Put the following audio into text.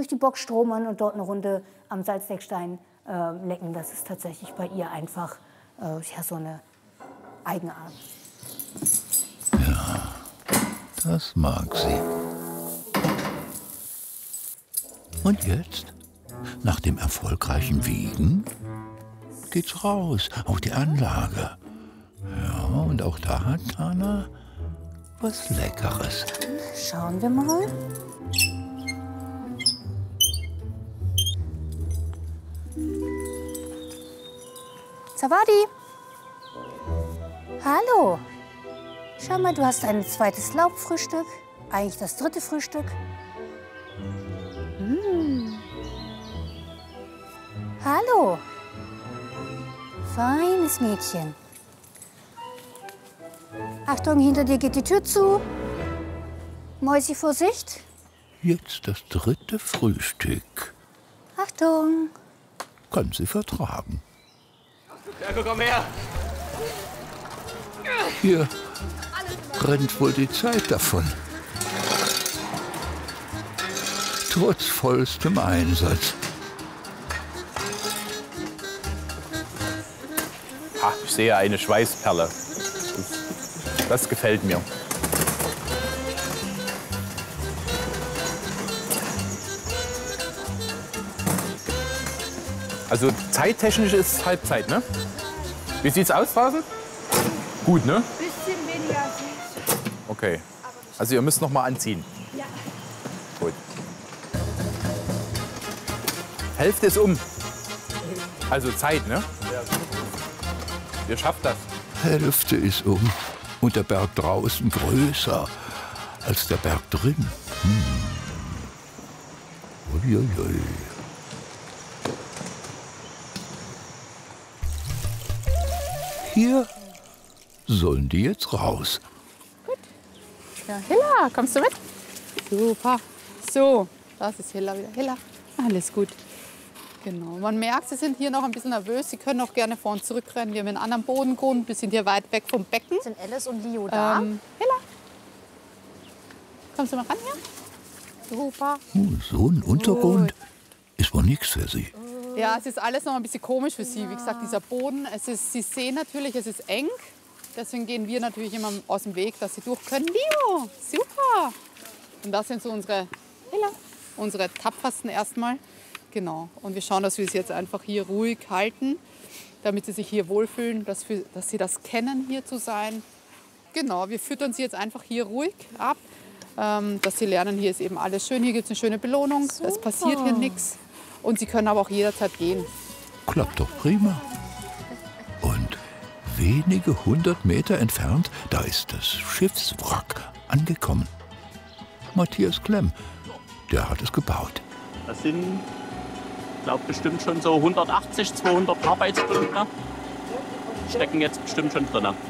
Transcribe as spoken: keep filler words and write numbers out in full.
die Bockstromen und dort eine Runde am Salzdeckstein äh, lecken. Das ist tatsächlich bei ihr einfach äh, ja, so eine Eigenart. Ja, das mag sie. Und jetzt, nach dem erfolgreichen Wiegen, geht's raus auf die Anlage. Ja, und auch da hat Tana was Leckeres. Schauen wir mal. Zawadi. Hallo. Schau mal, du hast ein zweites Laubfrühstück. Eigentlich das dritte Frühstück. Mm. Hallo. Feines Mädchen. Achtung, hinter dir geht die Tür zu. Mäusi, Vorsicht. Jetzt das dritte Frühstück. Achtung. Kann sie vertragen. Ja, komm her. Hier rennt wohl die Zeit davon. Trotz vollstem Einsatz. Ha, ich sehe eine Schweißperle. Das, das gefällt mir. Also zeittechnisch ist Halbzeit, ne? Wie sieht's aus draußen? Gut, ne? Bisschen weniger. Okay. Also ihr müsst noch mal anziehen. Ja. Gut. Hälfte ist um. Also Zeit, ne? Ihr schafft das. Hälfte ist um und der Berg draußen größer als der Berg drin. Hm. Uiuiui. Hier sollen die jetzt raus. Gut. Ja, Hilla, kommst du mit? Super. So, das ist Hilla wieder. Hilla, alles gut. Genau. Man merkt, sie sind hier noch ein bisschen nervös. Sie können auch gerne vor und zurückrennen. Wir haben einen anderen Bodengrund. Wir sind hier weit weg vom Becken. Sind Alice und Leo da? Ähm, Hilla, kommst du mal ran hier? Super. Oh, so ein Untergrund ist wohl nichts für sie. Ja, es ist alles noch ein bisschen komisch für sie. Wie gesagt, dieser Boden, es ist, sie sehen natürlich, es ist eng. Deswegen gehen wir natürlich immer aus dem Weg, dass sie durch können. Leo, super. Und das sind so unsere, unsere tapfersten erstmal. Genau. Und wir schauen, dass wir sie jetzt einfach hier ruhig halten, damit sie sich hier wohlfühlen, dass, wir, dass sie das kennen, hier zu sein. Genau, wir füttern sie jetzt einfach hier ruhig ab, ähm, dass sie lernen, hier ist eben alles schön, hier gibt es eine schöne Belohnung, super. Es passiert hier nichts. Und sie können aber auch jederzeit gehen. Klappt doch prima. Und wenige hundert Meter entfernt, da ist das Schiffswrack angekommen. Matthias Klemm, der hat es gebaut. Das sind, ich glaube, bestimmt schon so hundertachtzig, zweihundert Arbeitsstunden. Stecken jetzt bestimmt schon drin.